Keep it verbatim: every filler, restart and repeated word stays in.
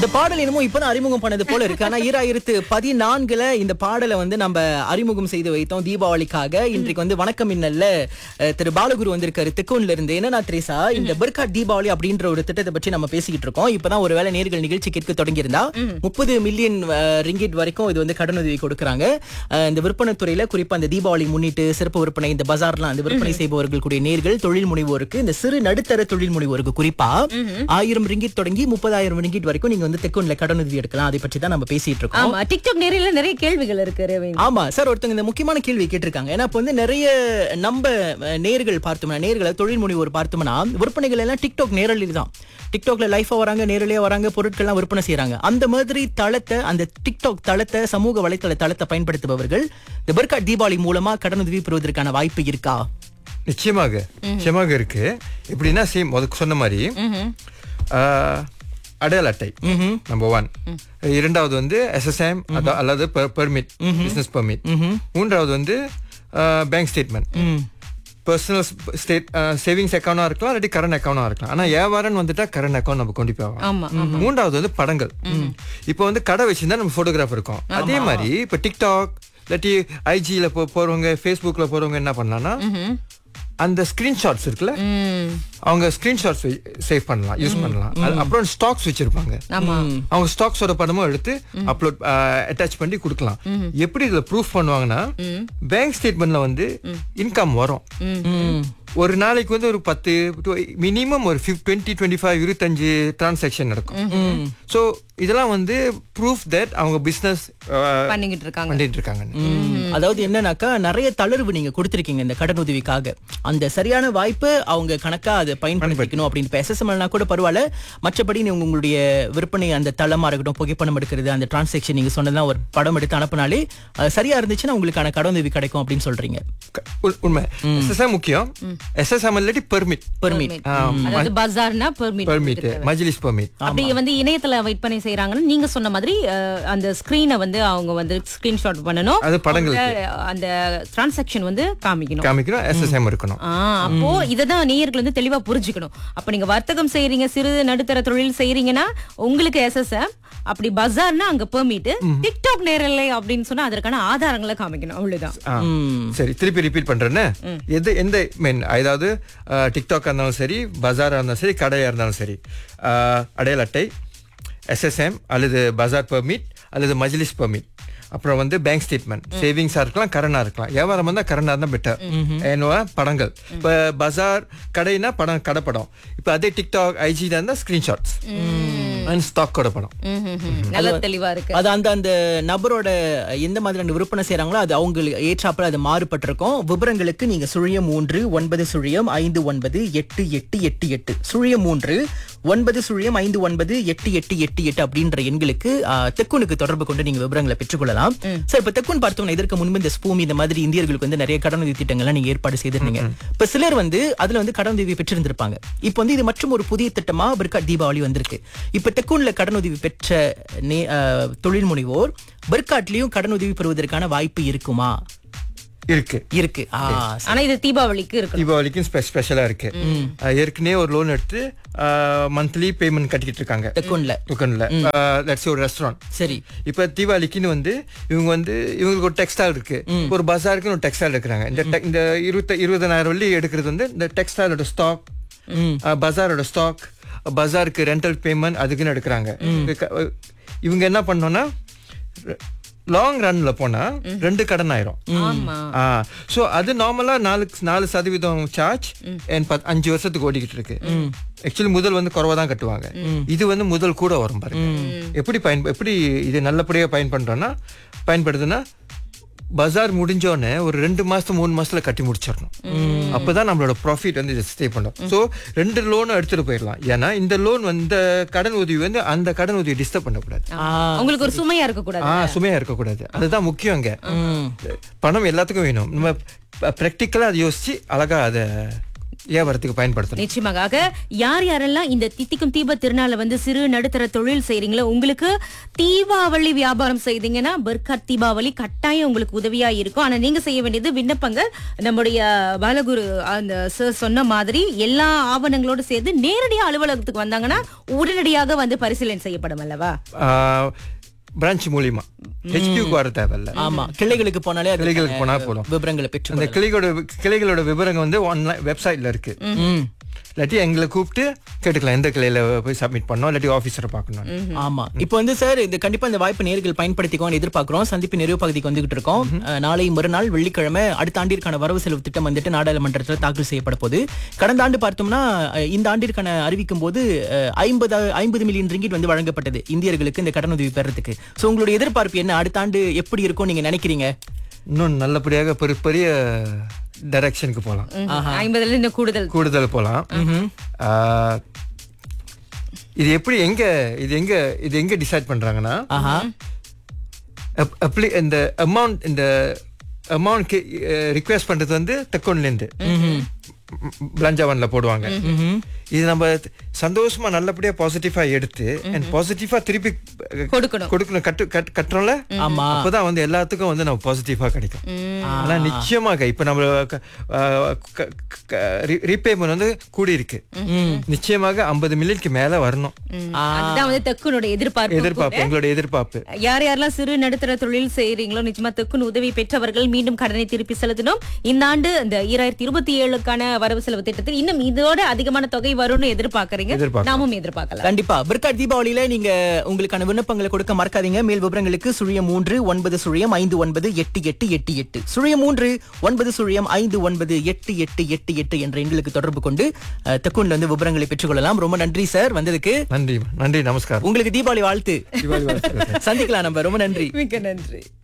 இந்த பாடல் என்னமோ இப்பதான் அறிமுகம் பண்ணது போல இருக்கு. ஆனா ஈராயிரத்து பதினான்குல இந்த பாடலை வந்து நம்ம அறிமுகம் செய்து வைத்தோம் தீபாவளிக்காக. இன்றைக்கு வந்து வணக்கம் மின்னல்ல அஹ், திரு பாலகுரு வந்திருக்காரு தெக்கோன்ல இருந்து. என்னன்னா திரேசா, இந்த பெர்காட் தீபாவளி அப்படின்ற ஒரு திட்டத்தை பற்றி நம்ம பேசிக்கிட்டு இருக்கோம். இப்பதான் ஒருவேளை நேர்கள் நிகழ்ச்சி கேட்க தொடங்கி இருந்தா முப்பது மில்லியன் ரிங்கிட் வரைக்கும் இது வந்து கடனுதவி கொடுக்கறாங்க. அஹ், இந்த விற்பனை துறையில குறிப்பா இந்த தீபாவளி முன்னிட்டு சிறப்பு விற்பனை, இந்த பஜார்லாம் அந்த விற்பனை செய்பவர்கள் கூடிய நேர்கள், தொழில் முனைவோருக்கு, இந்த சிறு நடுத்தர தொழில் முனைவோருக்கு குறிப்பா ஆயிரம் ரிங்கிட் தொடங்கி முப்பதாயிரம் ரிங்கிட் வரைக்கும் நீங்க வந்து தெக்கோன்ல கடனுதவி எடுக்கலாம். அதை பற்றி தான் நம்ம பேசிட்டு இருக்கோம். ஆமா, டிக்டாக் நேரில நிறைய கேள்விகள் இருக்கு ரவீன். ஆமா சார், ஒருத்தங்க இந்த முக்கியமான கேள்வி கேட்டிருக்காங்க. ஏன்னா இப்ப வந்து நிறைய நம்ம அஹ், நேர்கள் பார்த்தோம்னா, நேர்களை தொழில் முனைவோர் பார்த்தோம்னா விற்பனைகள் எல்லாம் டிக்டாக் நேரலில் தான். டிக்டாக்ல லைஃபா வராங்க, நேரலையா வராங்க, பொருட்கள்லாம் விற்பனை செய்யறாங்க. அந்த மாதிரி தளத்தை, அந்த டிக்டாக் தளத்தை, சமூக வலைத்தள தளத்தை பயன்படுத்துபவர்கள் இந்த பெர்காட் தீபாவளி மூலமா கடனுதவி பெறுவதற்கான வாய்ப்பு இருக்கா? நிச்சயமாக நிச்சயமாக இருக்கு. எப்படின்னா சேம் அதுக்கு சொன்ன மாதிரி ஆஹ், அடையாள அட்டை நம்பர் ஒன். இரண்டாவது வந்து எஸ்எஸ்எம் அல்லது பெர்மிட், பிசினஸ் பெர்மிட். மூன்றாவது வந்து bank statement, personal state savings அக்கௌண்டா இருக்கலாம், இல்லாட்டி கரண்ட் அக்கௌண்டா இருக்கலாம். ஆனா வியாபாரம் வந்துட்டா கரண்ட் அக்கௌண்ட் நம்ம கொண்டு போவோம். ஆமா, மூன்றாவது வந்து படங்கள். இப்போ வந்து கடை வச்சிருந்தா நம்ம போட்டோகிராஃப் இருக்கும். அதே மாதிரி இப்போ டிக்டாக் இல்லாட்டி ஐஜில போறவங்க, ஃபேஸ்புக்ல போறவங்க என்ன பண்ணலாம்னா அந்த ஸ்கிரீன்ஷாட்ஸ் இருக்குல்ல, அவங்க ஸ்கிரீன்ஷாட்ஸ் சேவ் பண்ணலாம், யூஸ் பண்ணலாம். அது அப்புறம் ஸ்டாக்ஸ் வச்சிருப்பாங்க, அவங்க ஸ்டாக்ஸோட படமும் எடுத்து அப்லோட் அட்டாச் பண்ணி கொடுக்கலாம். எப்படி இதுல ப்ரூஃப் பண்ணுவாங்கன்னா, பேங்க் ஸ்டேட்மெண்ட்ல வந்து இன்கம் வரும். ஒரு நாளைக்கு வந்து ஒரு பத்து மினிமம் ஒரு டுவெண்ட்டி டுவெண்ட்டி ஃபைவ் இருபத்தஞ்சு டிரான்சாக்ஷன் நடக்கும். ஸோ இதெல்லாம் வந்து ப்ரூஃப் தட் அவங்க பிசினஸ் பண்ணிக்கிட்டு இருக்காங்க பண்ணிட்டு இருக்காங்க. அதாவது என்னன்னாக்கா, நிறைய தளர்வு நீங்க கொடுத்திருக்கீங்க இந்த கடன் உதவிக்காக. அந்த சரியான வாய்ப்பு அவங்க கணக்கா அதை பயன்படுத்திக்கணும் அப்படின்னு எஸ்எஸ்எம்எல்னா கூட பரவாயில்ல. மற்றபடி நீங்க உங்களுடைய விற்பனை அந்த தளமா இருக்கட்டும், புகைப்படம் எடுக்கிறது, அந்த டிரான்சாக்ஷன் நீங்க சொன்னதான் ஒரு படம் எடுத்து அனுப்பினாலே அது சரியா இருந்துச்சுன்னா உங்களுக்கான கடன் உதவி கிடைக்கும் அப்படின்னு சொல்றீங்க. உண்மை. எஸ்எஸ்எம் முக்கியம். எஸ்எஸ்எம் இல்லாட்டி பெர்மிட், பெர்மிட், அதாவது பஜார்னா பெர்மிட், பெர்மிட், மஜ்லிஸ் பெர்மிட். அப்படி வந்து இணையத்துல விற்பனை செய்யறாங்கன்னு நீங்க சொன்ன மாதிரி அஹ், அந்த ஸ்கிரீனை வந்து அவங்க வந்து ஸ்கிரீன்ஷாட் பண்ணணும். அது படங்கள் அந்த டிரான்சாக்ஷன் வந்து காமிக்கணும் காமிக்கணும் எஸ்எஸ்எம் இருக்கணும். ஆ, அப்போ இததான் நேயர்கள் வந்து தெளிவா புரிஞ்சுக்கணும். அப்ப நீங்க வர்த்தகம் செய்யறீங்க, சிறு நடுத்தர தொழில் செய்யறீங்கன்னா உங்களுக்கு எஸ்எஸ்எம், அப்படி பஜார்னா அங்க பெர்மிட், டிக்டாக் நேரலை அப்படின்னு சொன்னா அதற்கான ஆதாரங்களை காமிக்கணும். அவ்வளவுதான். ஆ, சரி, திருப்பி ரிப்பீட் பண்றேன்னு. எது எந்த மெயின், அதாவது டிக்டாக் இருந்தாலும் சரி, பஜாரா இருந்தாலும் சரி, கடையா இருந்தாலும் சரி, அடையாள அட்டை, எஸ்எஸ்எம் அல்லது பஜார் பெர்மிட் அல்லது மஜ்லிஸ் பெர்மிட், அப்புறம் வந்து பேங்க் ஸ்டேட்மெண்ட், சேவிங்ஸா இருக்கலாம், கரண்டா இருக்கலாம். வியாபாரம் வந்தா கரண்டா இருந்தா பெட்டர். ஏன்னா படங்கள், இப்ப பஜார் கடைனா படம், கடை படம். இப்ப அதே டிக்டாக் ஐஜி இருந்தா ஸ்கிரீன்ஷாட்ஸ் அண்ட் ஸ்டாக்கோட படம். நல்ல தெளிவா இருக்கு. அது அந்த அந்த நபரோட எந்த மாதிரியான விற்பனை செய்யறாங்களோ அது அவங்களுக்கு ஏற்றாப்புல அது மாறுபட்டிருக்கும். விவரங்களுக்கு நீங்க சுழியம் மூன்று ஒன்பது சுழியம் ஐந்து ஒன்பது எட்டு எட்டு எட்டு எட்டு சுழியம் மூன்று ஒன்பது சுழியம் ஐந்து ஒன்பது எட்டு எட்டு எட்டு எட்டு அப்படின்ற எண்களுக்கு தெக்குனுக்கு தொடர்பு கொண்டு நீங்க விவரங்களை பெற்றுக்கொள்ளலாம். சார், இப்ப தெக்குன் பார்த்தோம்னா இதற்கு முன்பு இந்த ஸ்பூமி இந்த மாதிரி இந்தியர்களுக்கு வந்து நிறைய கடனுதவி திட்டங்கள்லாம் நீங்க ஏற்பாடு செய்திருந்தீங்க. இப்ப சிலர் வந்து அதுல வந்து கடனுதவி பெற்றிருந்திருப்பாங்க. இப்ப வந்து இது மற்றும் ஒரு புதிய திட்டமா பெர்காட் தீபாவளி வந்திருக்கு. இப்ப தெக்குன்ல கடனுதவி பெற்ற நே- அஹ், தொழில் முனைவோர் பெர்காட்லயும் கடனுதவி பெறுவதற்கான வாய்ப்பு இருக்குமா? இருக்கு இருக்கு. ஆ, ஆனா இது தீபாவளிக்கு இருக்கு. தீபாவளிக்கும் ஸ்பெஷலா இருக்கு. அஹ், ஏற்கனவே ஒரு லோன் எடுத்து மந்த்லி பேமெண்ட் கட்டிட்டு இருக்காங்க தெக்குன்ல. துக்கன்ல. லெட்ஸ் சே ஒரு ரெஸ்டாரண்ட். சரி. இப்ப தீபாவளிக்குன்னு வந்து இவங்க வந்து இவங்களுக்கு ஒரு டெக்ஸ்டைல் இருக்கு, ஒரு பஜாருக்குன்னு ஒரு டெக்ஸ்டைல் எடுக்கிறாங்க. இந்த tech- இந்த இருபத்தி இருபதனாயிரம் வெள்ளி எடுக்கிறது வந்து இந்த டெக்ஸ்டைலோட ஸ்டாக், பஜாரோட ஸ்டாக், பஜாருக்கு ரெண்டல் பேமெண்ட் அதுக்குன்னு எடுக்கிறாங்க. இவங்க என்ன பண்ணோம்னா லாங் ரன்ல போனா ரெண்டு கடன் ஆயிரும். ஆமா. சோ அது நார்மலா நாலு நாலு சதவீதம் சார்ஜ் அஞ்சு வருஷத்துக்கு ஓடிக்கிட்டு இருக்கு. ஆக்சுவலி முதல் வந்து குறைவா தான் கட்டுவாங்க. இது வந்து முதல் கூட வரும் பாருங்க. எப்படி பயன் எப்படி இது நல்லபடியா பயன் பண்றோம்னா பயன்படுதுன்னா பஜார் முடிஞ்சோடனே ஒரு ரெண்டு மாசம் மூணு மாசத்துல கட்டி முடிச்சிடணும். அப்பதான் நம்மளோட ப்ராஃபிட் வந்து இதை ஸ்டே பண்ணும். ஸோ ரெண்டு லோனும் எடுத்துட்டு போயிடலாம். ஏன்னா இந்த லோன் வந்து கடன் உதவி வந்து அந்த கடன் உதவி டிஸ்டர்ப் பண்ணக்கூடாது, உங்களுக்கு ஒரு சுமையா இருக்க கூடாது. ஆஹ் சுமையா இருக்கக்கூடாது. அதுதான் முக்கியம். இங்க பணம் எல்லாத்துக்கும் வேணும். நம்ம பிராக்டிக்கலா அதை யோசிச்சு அழகா அதை வியாபாரத்துக்கு பயன்படுத்தணும். நிச்சயமாக. ஆக யார் யாரெல்லாம் இந்த தித்திக்கும் தீப திருநாளை வந்து சிறு நடுத்தர தொழில் செய்றீங்களோ, உங்களுக்கு தீபாவளி வியாபாரம் செய்தீங்கன்னா பர்காட் தீபாவளி கட்டாயம் உங்களுக்கு உதவியா இருக்கும். ஆனா நீங்க செய்ய வேண்டியது விண்ணப்பங்கள் நம்முடைய பாலகுரு அந்த சார் சொன்ன மாதிரி எல்லா ஆவணங்களோடு சேர்த்து நேரடியா அலுவலகத்துக்கு வந்தாங்கன்னா உடனடியாக வந்து பரிசீலனை செய்யப்படும் அல்லவா? பிரான்ச் மூலியமா ஹெச்கியூக்கு வர தேவையில்ல. ஆமா, கிளைகளுக்கு போனாலே அது கிளைகளுக்கு போனா போதும். விவரங்களை பெற்று அந்த கிளைகளோட கிளைகளோட விவரங்கள் வந்து ஆன்லைன் வெப்சைட்ல இருக்கு. இல்லாட்டி எங்களை கூப்பிட்டு கேட்டுக்கலாம் எந்த கிளையில போய் சப்மிட் பண்ணோம், இல்லாட்டி ஆபீசரை பார்க்கணும். ஆமா, இப்போ வந்து சார் இது கண்டிப்பா இந்த வாய்ப்பு நேர்கள் பயன்படுத்திக்கோன்னு எதிர்பார்க்கிறோம். சந்திப்பு நிறைவு பகுதிக்கு வந்துகிட்டு இருக்கோம். நாளை மறுநாள் வெள்ளிக்கிழமை அடுத்த ஆண்டிற்கான வரவு செலவு திட்டம் வந்துட்டு நாடாளுமன்றத்தில் தாக்கல் செய்யப்பட போது. கடந்த ஆண்டு பார்த்தோம்னா இந்த ஆண்டிற்கான அறிவிக்கும் போது ஐம்பது ஐம்பது மில்லியன் ரிங்கிட் வந்து வழங்கப்பட்டது இந்தியர்களுக்கு இந்த கடன் உதவி பெறதுக்கு. சோ உங்களுடைய எதிர்பார்ப்பு என்ன? அடுத்த ஆண்டு எப்படி இருக்கும் நீங்க நினைக்கிறீங்க? இன்னும் நல்லபடியாக பெரிய பெரிய டைரக்ஷனுக்கு போலாம். ஐம்பதுல இன்னும் கூடுதல் கூடுதல் போலாம். இது எப்படி எங்க இது எங்க இது எங்க டிசைட் பண்றாங்கன்னா, இந்த அமௌண்ட் இந்த அமௌண்ட் ரிக்வெஸ்ட் பண்றது வந்து தெக்கோன்ல இருந்து பிளஞ்சாவன்ல போடுவாங்க. இது நம்ம சந்தோஷமா நல்லபடியா பாசிட்டிவா எடுத்து அண்ட் பாசிட்டிவா திருப்பி கொடுக்கணும் கொடுக்கணும் கட்டு கட்டுறோம்ல. ஆமா, அப்பதான் வந்து எல்லாத்துக்கும் வந்து நம்ம பாசிட்டிவா கிடைக்கும். ஆனா நிச்சயமாக இப்ப நம்ம ரீபேமெண்ட் வந்து கூடி இருக்கு. நிச்சயமாக ஐம்பது மில்லியனுக்கு மேல வரணும். அதுதான் வந்து தெக்குனுடைய எதிர்பார்ப்பு எதிர்பார்ப்பு எங்களுடைய எதிர்பார்ப்பு. யார் யாரெல்லாம் சிறு நடுத்தர தொழில் செய்யறீங்களோ நிச்சயமா தெக்குன் உதவி பெற்றவர்கள் மீண்டும் கடனை திருப்பி செலுத்தணும். இந்த ஆண்டு இந்த இரண்டாயிரத்தி இருபத்தி ஏழுக்கான வரவு செலவு திட்டத்தில் இன்னும் இதோட அதிகமான தொகை வரும்னு எதிர்பார்க்கறீங்க. நாமும் எதிர்பார்க்கலாம். கண்டிப்பா பர்காட் தீபாவளியில நீங்க உங்களுக்கான விண்ணப்பங்களை கொடுக்க மறக்காதீங்க. மேல் விவரங்களுக்கு சுழியம் மூன்று ஒன்பது சுழியம் ஐந்து ஒன்பது எட்டு எட்டு எட்டு எட்டு சுழியம் மூன்று ஒன்பது சுழியம் ஐந்து ஒன்பது எட்டு எட்டு எட்டு எட்டு என்ற எண்களுக்கு தொடர்பு கொண்டு தெக்குன்ல வந்து விவரங்களை பெற்றுக்கொள்ளலாம். ரொம்ப நன்றி சார் வந்ததுக்கு. நன்றி நன்றி நமஸ்காரம். உங்களுக்கு தீபாவளி வாழ்த்து. தீபாவளி வாழ்த்து. சந்திக்கலாம் நம்ம. ரொம்ப நன்றி. மிக்க நன்றி.